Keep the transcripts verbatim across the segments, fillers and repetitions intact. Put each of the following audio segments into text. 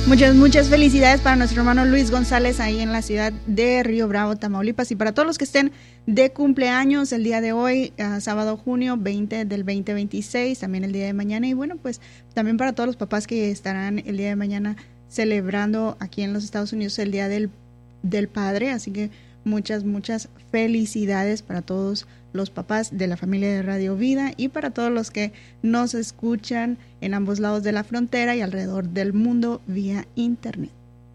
Muchas, muchas felicidades para nuestro hermano Luis González ahí en la ciudad de Río Bravo, Tamaulipas, y para todos los que estén de cumpleaños el día de hoy, uh, sábado junio veinte del veinte veintiséis, también el día de mañana, y bueno, pues también para todos los papás que estarán el día de mañana celebrando aquí en los Estados Unidos el Día del, del Padre, así que muchas, muchas felicidades para todos los papás de la familia de Radio Vida y para todos los que nos escuchan en ambos lados de la frontera y alrededor del mundo vía internet.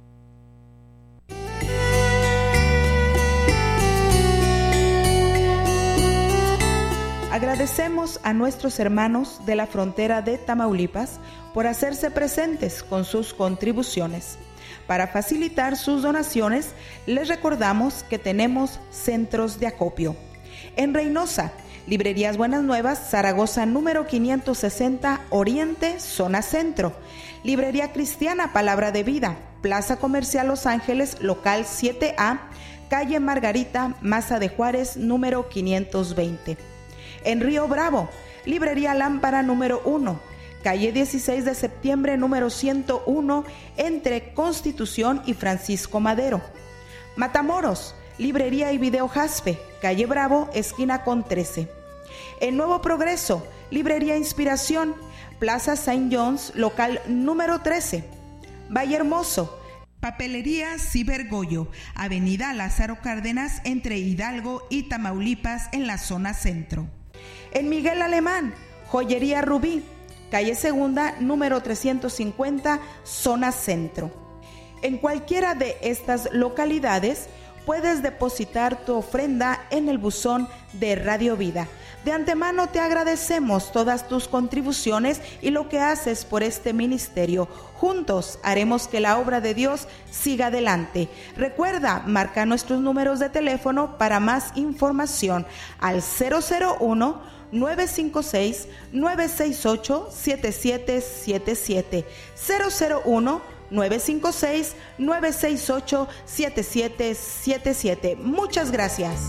Agradecemos a nuestros hermanos de la frontera de Tamaulipas por hacerse presentes con sus contribuciones. Para facilitar sus donaciones, les recordamos que tenemos centros de acopio. En Reynosa, Librerías Buenas Nuevas, Zaragoza número quinientos sesenta, Oriente, Zona Centro. Librería Cristiana Palabra de Vida, Plaza Comercial Los Ángeles, local siete A, calle Margarita, Maza de Juárez, número quinientos veinte. En Río Bravo, Librería Lámpara número uno, calle dieciséis de septiembre, número ciento uno, entre Constitución y Francisco Madero. Matamoros, Librería y Video Jaspe, calle Bravo, esquina con trece. En Nuevo Progreso, Librería Inspiración, Plaza Saint John's, local número trece. Valle Hermoso, Papelería Cibergoyo, Avenida Lázaro Cárdenas, entre Hidalgo y Tamaulipas, en la zona centro. En Miguel Alemán, Joyería Rubí, calle Segunda, número trescientos cincuenta, zona centro. En cualquiera de estas localidades, puedes depositar tu ofrenda en el buzón de Radio Vida. De antemano te agradecemos todas tus contribuciones y lo que haces por este ministerio. Juntos haremos que la obra de Dios siga adelante. Recuerda, marca nuestros números de teléfono para más información al cero cero uno, nueve cinco seis, nueve seis ocho, siete siete siete siete. cero cero uno, nueve cinco seis, nueve seis ocho, siete siete siete siete. Muchas gracias.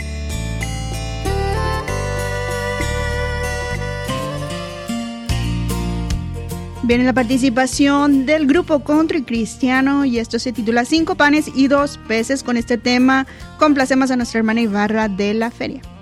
Viene la participación del grupo Country Cristiano y esto se titula Cinco panes y dos peces. Con este tema complacemos a nuestra hermana Ibarra de la Feria.